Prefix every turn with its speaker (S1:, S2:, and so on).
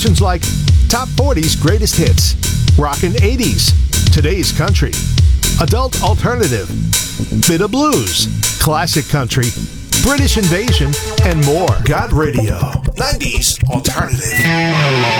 S1: Selections like Top 40's Greatest Hits, Rockin' 80s, Today's Country, Adult Alternative, Bit of Blues, Classic Country, British Invasion, and more.
S2: Got Radio. 90s Alternative.